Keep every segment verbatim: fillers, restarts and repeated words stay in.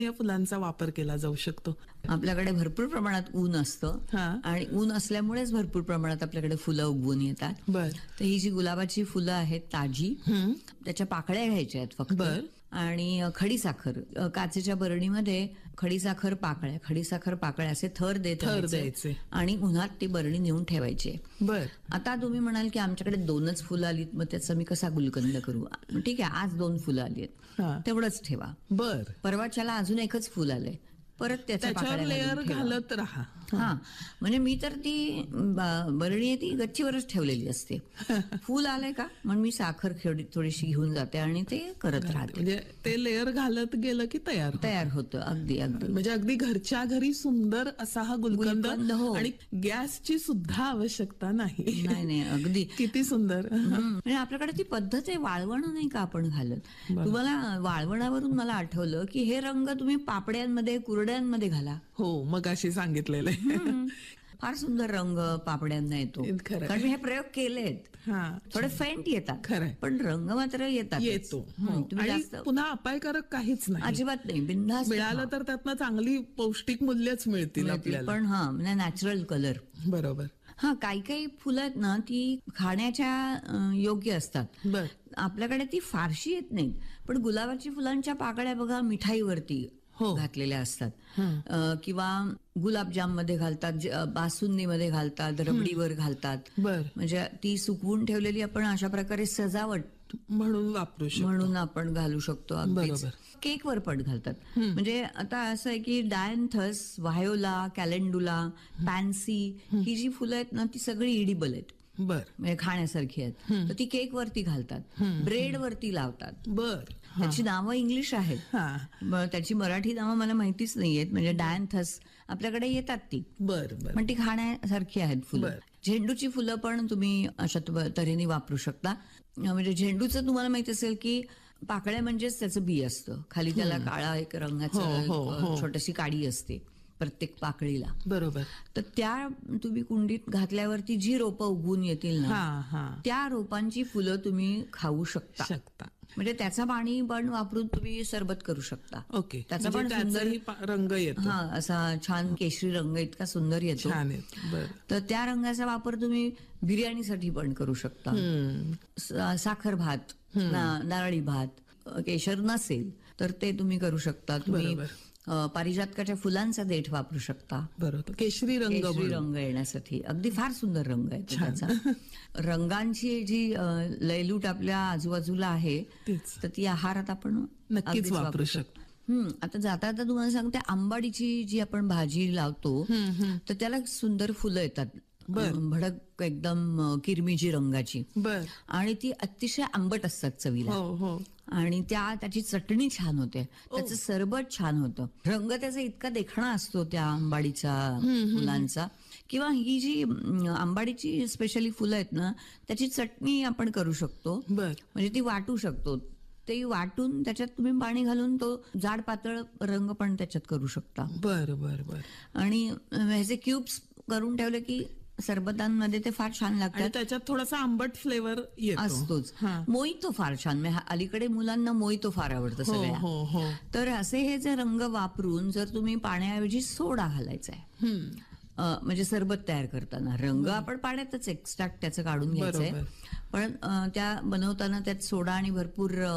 या फुलांचा वापर केला जाऊ शकतो? आपल्याकडे भरपूर प्रमाणात ऊन असतं हा. आणि ऊन असल्यामुळेच भरपूर प्रमाणात आपल्याकडे फुलं उगवून येतात. बर. तर ही जी गुलाबाची फुलं आहेत ताजी, हम्म. त्याच्या पाकळ्या घ्यायच्या आहेत फक्त. बर. आणि खडीसाखर, काचेच्या बरणीमध्ये खडीसाखर पाकळ्या खडीसाखर पाकळ्या असे थर देत थर राहायचे द्यायचे. आणि उन्हात ती बरणी नेऊन ठेवायची. बर. आता तुम्ही म्हणाल की आमच्याकडे दोनच फुलं आलीत, मग त्याचा मी कसा गुलकंद करू? मग ठीक आहे, आज दोन फुलं आली हा. आहेत, तेवढंच ठेवा. बर. परवाच्याला अजून एकच फुल आलंय, परत त्याच्या त्याच्यावर पाकळ्या लेअर घालून ठेवा. घालत राहा. हा, म्हणजे मी तर ती ब- बरणी आहे ती गच्चीवरच ठेवलेली असते. फुल आलंय का मग मी साखर थोडी- थोडीशी घेऊन जाते आणि ते करत राहते. म्हणजे ते लेअर घालत गेलं की तयार होतं. तयार होतं अगदी अगदी. म्हणजे अगदी घरच्या घरी सुंदर असा हा गुलकंद, गुलकंद, हो. आणि गॅसची सुद्धा आवश्यकता नाही. नाही नाही अगदी. किती सुंदर. हम्म. म्हणजे आपल्याकडे ती पद्धत आहे, वाळवण नाही का आपण घालत. बरं. तुम्हाला वाळवणावरून मला आठवलं की हे रंग तुम्ही पापड्यांमध्ये कुरड्यांमध्ये घाला. हो, मग अशी सांगितलेलं आहे. फार सुंदर रंग पापड्यांना येतो. खरंय. कारण मी हे प्रयोग केलेत. हा. थोडे फेंट येतात खरंय. पण रंग मात्र येतात. येतो. हो. तुम्ही आणि जास्त पुन्हा अपायकारक काहीच नाही. अजिबात नाही, बिनधास्त मिळालं तर त्यातनं चांगली पौष्टिक मूल्यच मिळतील मिळतील. आपल्याला. पण हा म्हणजे नॅचरल कलर. बरोबर. हा, काही काही फुलं आहेत ना ती खाण्याच्या अं, योग्य असतात. बर. आपल्याकडे ती फारशी येत नाहीत, पण गुलाबाची फुलांच्या पाकळ्या बघा मिठाईवरती हो. घातलेल्या असतात. हं. अं, किंवा गुलाबजाम मध्ये घालतात, ज- बासुंदीमध्ये घालतात, रबडीवर घालतात. बर. म्हणजे ती सुकवून ठेवलेली आपण अशा प्रकारे सजावट म्हणून वापरू शकतो. म्हणून आपण घालू शकतो. अगदीच. बरोबर. केकवर पण घालतात. म्हणजे आता असं आहे की डायन्थस, व्हायोला, कॅलेंडुला, पॅन्सी ही जी फुलं आहेत ना ती सगळी इडिबल आहेत, बर. म्हणजे खाण्यासारखी आहेत. तर ती केक वरती घालतात, ब्रेड वरती लावतात. बर. त्याची नावं इंग्लिश आहेत, हा. मग त्याची मराठी नावं मला माहितीच नाहीयेत. म्हणजे डायन्थस आपल्याकडे येतात ती, बर. बर. पण ती खाण्यासारखी आहेत फुलं. बर. झेंडूची फुलं पण तुम्ही अशा त- तऱ्हेने वापरू शकता. म्हणजे झेंडूचं तुम्हाला माहित असेल की पाकळ्या म्हणजेच त्याचं बी असतं, खाली त्याला काळा एक रंगाचं हो, हो, एक, हो. छोटीशी काडी असते प्रत्येक पाकळीला. बरोबर. तर त्या तुम्ही कुंडीत घातल्यावरती जी रोपं उगवून येतील ना, हा. हा. त्या रोपांची फुलं तुम्ही खाऊ शकता. शकता. म्हणजे त्याचं पाणी पण वापरून तुम्ही सरबत करू शकता. ओके. त्याचा पण म्हणजे सुंदर त्याचाही पा- रंग येतो. हा असा छान केशरी रंग इतका सुंदर येतो. छान आहे. बर. तर त्या रंगाचा वापर तुम्ही बिर्याणीसाठी पण करू शकता. हम्म. सा- साखर भात, ना- नारळी भात, अ, केशर नसेल तर ते तुम्ही करू शकता. तुम्ही बरोबर. अ, पारिजातकाच्या फुलांचा देठ वापरू शकता. बरोबर. केशरी रंग केशरी म्हणून. रंग येण्यासाठी अगदी फार सुंदर रंग आहे तो छान. त्याचा. रंगांची जी अ, लयलूट आपल्या आजूबाजूला आहे तेच. तर ती आहारात आपण नक्कीच अगदीच वापरू शकतो. हम्म. आता जाता जाता तुम्हाला सांगते, आंबाडीची जी आपण भाजी लावतो तर त्याला सुंदर फुलं येतात. बर. अ, भडक एकदम अ, किरमिजी रंगाची, बर. आणि ती अतिशय आंबट असतात चवीला. हो. हो. आणि त्या त्याची चटणी छान होते, त्याचं सरबत छान होतं. रंग त्याचा इतका देखणा असतो त्या आंबाडीच्या फुलांचा. किंवा ही जी अं, आंबाडीची स्पेशली फुलं आहेत ना त्याची चटणी आपण करू शकतो. बर. म्हणजे ती वाटू शकतो. ते वाटून त्याच्यात तुम्ही पाणी घालून तो जाड पातळ रंग पण त्याच्यात करू शकता. बर. बर. बर. आणि अं, ह्याचे क्यूब्स करून ठेवले की सरबतांमध्ये ते फार छान आणि लागतात. त्याच्यात थोडासा आंबट फ्लेवर येतो. असतोच. हा. मोहितो फार छान, म्हणजे अलीकडे मुलांना मोहितो फार आवडतं हो. सगळ्या. हो. हो. तर असे हे जे रंग वापरून जर तुम्ही पाण्याऐवजी सोडा घालायचा आहे, हम्म. अ, म्हणजे सरबत तयार करताना रंग आपण पाण्यातच एक्स्ट्रॅक्ट त्याचं काढून घ्यायचंय, बरोबर. पण अ, त्या बनवताना त्यात सोडा आणि भरपूर अ,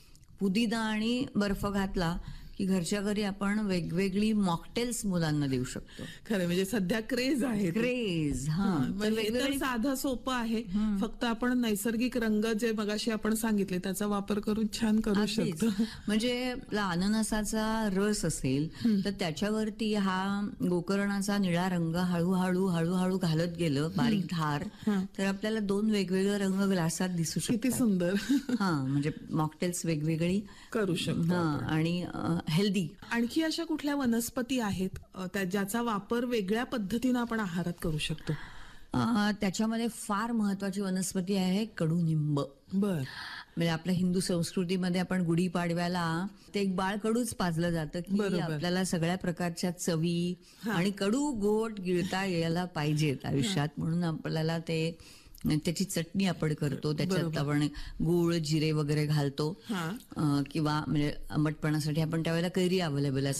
पुदिना आणि बर्फ घातला की घरच्या घरी आपण वेगवेगळी मॉकटेल्स मुलांना देऊ शकतो. खरं म्हणजे सध्या क्रेज आहे ते. क्रेज. हा, हा, तर म्हणजे हे तर वेगवेगळी साधं सोपं आहे. फक्त आपण नैसर्गिक रंग जे मगाशी आपण सांगितले त्याचा वापर करून छान करू अगदीच. शकतो. म्हणजे आपला अननसाचा रस असेल तर त्याच्यावरती हा गोकर्णाचा निळा रंग हळूहळू हळूहळू घालत गेलं, बारीक धार, तर आपल्याला दोन वेगवेगळे रंग ग्लासात दिसू किती शकतात. सुंदर. हा, म्हणजे मॉकटेल्स वेगवेगळी करू शकतो हा, आपण. आणि हेल्दी. आणखी अशा कुठल्या वनस्पती आहेत अ, त्या ज्याचा वापर वेगळ्या पद्धतीनं आपण आहारात करू शकतो? त्याच्यामध्ये फार महत्वाची वनस्पती आहे कडुनिंब. बर. म्हणजे आपल्या हिंदू संस्कृतीमध्ये आपण गुढीपाडव्याला ते एक बाळ कडूच पाजलं जातं की बरोबर. आपल्याला सगळ्या प्रकारच्या चवी आणि कडू गोड गिळता यायला पाहिजेत आयुष्यात, म्हणून आपल्याला ते आणि त्याची चटणी आपण करतो, त्याच्यात आपण गूळ जिरे वगैरे घालतो. हा अं, किंवा म्हणजे आंबटपणासाठी आपण त्यावेळेला कैरी अवेलेबल